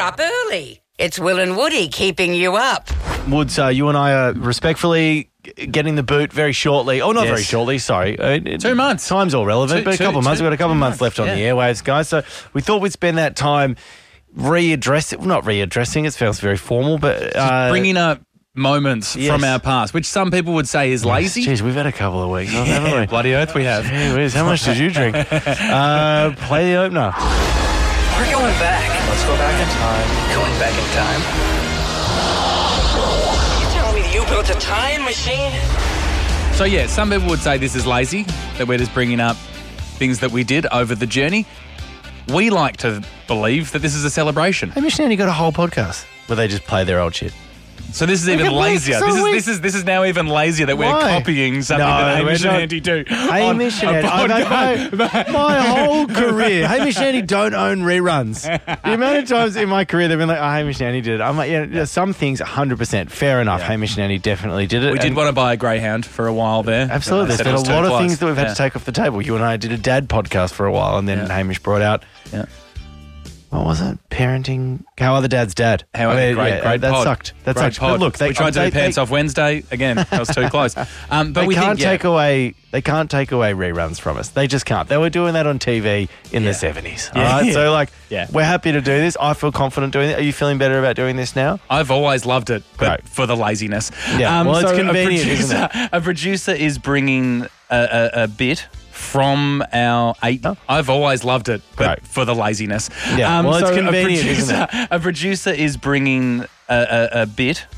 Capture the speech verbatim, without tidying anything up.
up early. It's Will and Woody keeping you up. Woods, uh, you and I are respectfully getting the boot very shortly. Oh, not Yes. very shortly, sorry. Uh, it- Two months. Time's all relevant, Two- but a two- couple of months. two- We've got a couple of months left on yeah. the airwaves, guys. So we thought we'd spend that time readdressing, well, not readdressing, it sounds very formal, but... Uh, Bringing up moments yes. from our past, which some people would say is lazy. Jeez, we've had a couple of weeks off, haven't we? Bloody oath we have. Gee whiz, how much did you drink? uh, play the opener. We're going back. Let's go back in time. Going back in time. You telling me that you built a time machine? So yeah, some people would say this is lazy, that we're just bringing up things that we did over the journey. We like to believe that this is a celebration. Hey, Mission Andy got a whole podcast where they just play their old shit. So this is even Okay, well, lazier. so This is we- this is this is now even lazier that we're Why? copying something No, that Hamish we're and not. Andy do. Hamish on and a Andy, I've had podcast. my, my whole career, Hamish and Andy don't own reruns. The amount of times in my career they've been like, oh, Hamish and Andy did it. I'm like, yeah, yeah, some things, one hundred percent, fair enough. Yeah. Hamish and Andy definitely did it. We did and- want to buy a greyhound for a while there. Absolutely. There's Said been it a was too lot of close. things that we've had Yeah. to take off the table. You and I did a dad podcast for a while, and then Yeah. Hamish brought out, Yeah. what was it? Parenting, How Other Dads Dad. How I mean, great, yeah, great that pod. sucked. That Great sucked. pod. But look, they, we tried to they, do Pants they, Off Wednesday. Again, that was too close. Um, but They we can't think, yeah, take away. They can't take away reruns from us. They just can't. They were doing that on T V in Yeah. the seventies. Yeah, All right. yeah. So like, Yeah. we're happy to do this. I feel confident doing it. Are you feeling better about doing this now? I've always loved it, but Great. for the laziness. Yeah, well, it's so convenient, a producer, isn't it? A producer is bringing a, a, a bit from our eight. Oh. I've always loved it, but Great. for the laziness. Yeah, well, it's so convenient, a isn't producer, it? A producer is bringing a, a, a bit